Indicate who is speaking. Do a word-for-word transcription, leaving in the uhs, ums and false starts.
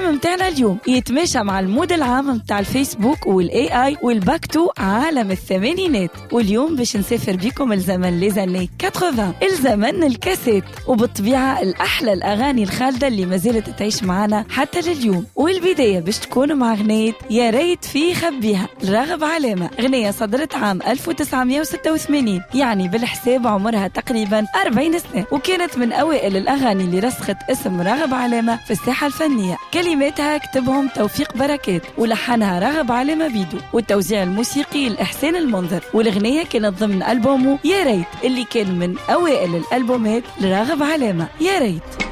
Speaker 1: الفيلم متاعنا اليوم يتماشى مع المود العام متاع الفيسبوك والاي اي والباكتو عالم الثمانينات. واليوم باش نسافر بكم الزمن ليزاني ثمانين، الزمن الكاسيت، وبالطبيعة الأحلى الأغاني الخالدة اللي ما زالت تعيش معنا حتى لليوم. والبداية باش تكون مع غنية يا ريت في خبيها لراغب علامة، غنية صدرت عام ألف وتسعمائة وستة وثمانين، يعني بالحساب عمرها تقريبا أربعين سنة، وكانت من أوائل الأغاني اللي رسخت اسم راغب علامة في الساحة الفنية. كلماتها كتبهم توفيق بركات، ولحنها راغب علامة بيدو، والتوزيع الموسيقي الإحسان المنذر. والغنية كانت ضمن ألبومه يا ريت اللي كان من أوائل الألبومات لراغب علامة. يا ريت